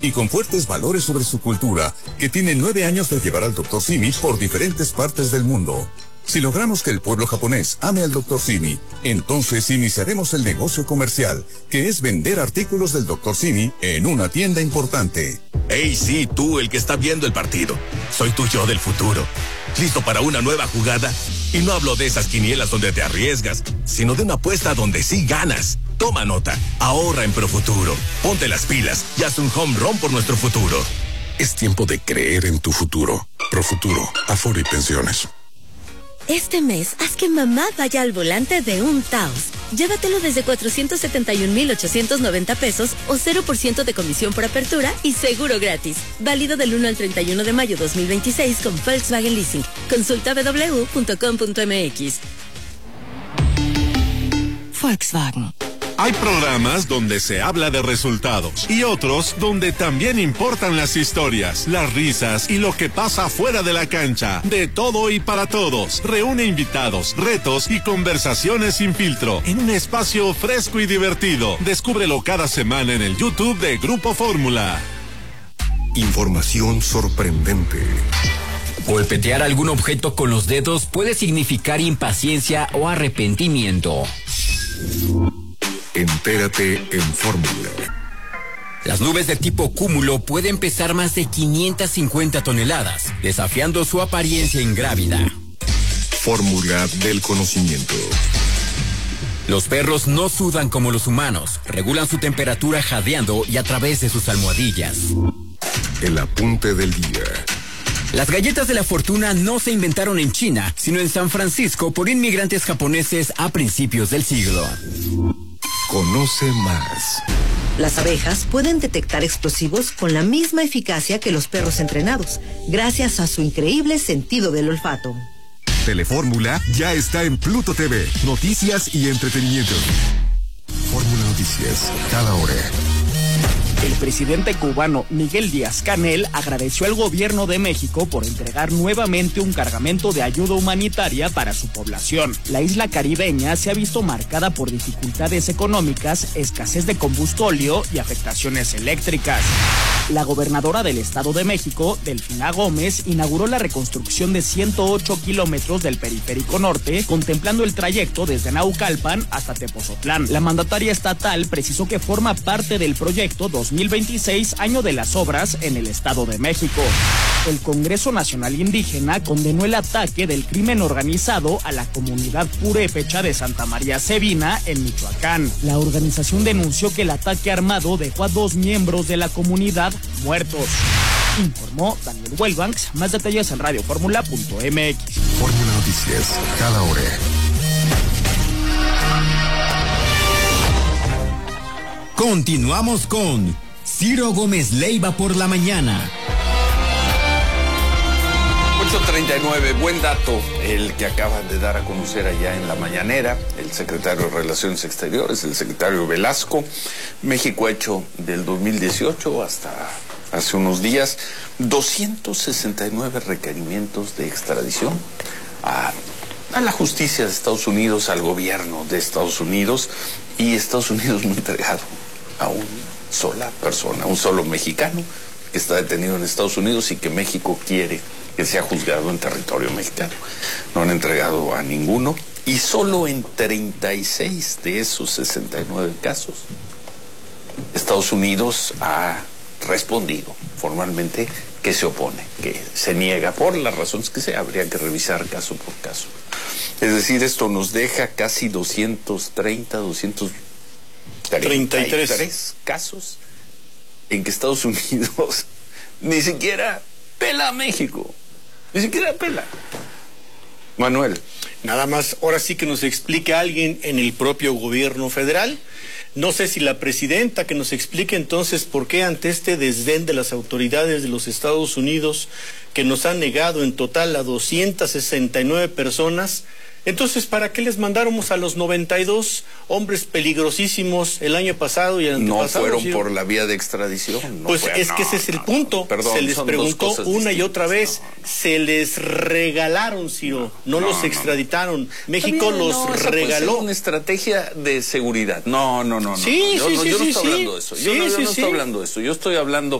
y con fuertes valores sobre su cultura, que tiene 9 años de llevar al Dr. Simi por diferentes partes del mundo. Si logramos que el pueblo japonés ame al Dr. Simi, entonces iniciaremos el negocio comercial, que es vender artículos del Dr. Simi en una tienda importante. Hey, sí, tú, el que está viendo el partido. Soy tu yo del futuro. ¿Listo para una nueva jugada? Y no hablo de esas quinielas donde te arriesgas, sino de una apuesta donde sí ganas. Toma nota, ahorra en Profuturo. Ponte las pilas y haz un home run por nuestro futuro. Es tiempo de creer en tu futuro. Profuturo, Afore y Pensiones. Este mes, haz que mamá vaya al volante de un Taos. Llévatelo desde 471,890 pesos o 0% de comisión por apertura y seguro gratis. Válido del 1 al 31 de mayo 2026 con Volkswagen Leasing. Consulta www.com.mx. Volkswagen. Hay programas donde se habla de resultados y otros donde también importan las historias, las risas y lo que pasa fuera de la cancha. De todo y para todos. Reúne invitados, retos y conversaciones sin filtro en un espacio fresco y divertido. Descúbrelo cada semana en el YouTube de Grupo Fórmula. Información sorprendente. Golpetear algún objeto con los dedos puede significar impaciencia o arrepentimiento. Entérate en Fórmula. Las nubes de tipo cúmulo pueden pesar más de 550 toneladas, desafiando su apariencia ingrávida. Fórmula del conocimiento. Los perros no sudan como los humanos, regulan su temperatura jadeando y a través de sus almohadillas. El apunte del día. Las galletas de la fortuna no se inventaron en China, sino en San Francisco por inmigrantes japoneses a principios del siglo. Conoce más. Las abejas pueden detectar explosivos con la misma eficacia que los perros entrenados, gracias a su increíble sentido del olfato. Telefórmula ya está en Pluto TV. Noticias y entretenimiento. Fórmula Noticias, cada hora. El presidente cubano Miguel Díaz-Canel agradeció al gobierno de México por entregar nuevamente un cargamento de ayuda humanitaria para su población. La isla caribeña se ha visto marcada por dificultades económicas, escasez de combustóleo y afectaciones eléctricas. La gobernadora del Estado de México, Delfina Gómez, inauguró la reconstrucción de 108 kilómetros del Periférico Norte, contemplando el trayecto desde Naucalpan hasta Tepozotlán. La mandataria estatal precisó que forma parte del proyecto 2026, año de las obras en el Estado de México. El Congreso Nacional Indígena condenó el ataque del crimen organizado a la comunidad purépecha de Santa María Sebina, en Michoacán. La organización denunció que el ataque armado dejó a 2 miembros de la comunidad muertos. Informó Daniel Welbanks. Más detalles en radioformula.mx. Fórmula Noticias, cada hora. Continuamos con Ciro Gómez Leiva por la mañana. 8:39, buen dato el que acaban de dar a conocer allá en la mañanera el secretario de Relaciones Exteriores, el secretario Velasco. México ha hecho del 2018 hasta hace unos días 269 requerimientos de extradición a la justicia de Estados Unidos, al gobierno de Estados Unidos, y Estados Unidos no ha entregado a una sola persona, un solo mexicano que está detenido en Estados Unidos y que México quiere que sea juzgado en territorio mexicano. No han entregado a ninguno, y solo en 36 de esos 69 casos Estados Unidos ha respondido formalmente que se opone, que se niega por las razones que sea. Habría que revisar caso por caso. Es decir, esto nos deja casi 233 casos en que Estados Unidos ni siquiera pela a México. Ni siquiera pela. Manuel. Nada más, ahora sí que nos explique alguien en el propio gobierno federal. No sé si la presidenta, que nos explique entonces por qué ante este desdén de las autoridades de los Estados Unidos, que nos han negado en total a 269 personas, entonces, ¿para qué les mandáramos a los 92 hombres peligrosísimos el año pasado y el antepasado? No fueron por la vía de extradición. Pues es que ese es el punto. Perdón, se les preguntó una y otra vez. Se les regalaron, Ciro. No los extraditaron. México los regaló. Una estrategia de seguridad. No. Sí, yo no estoy sí, hablando de eso. Yo no estoy hablando de eso. Yo estoy hablando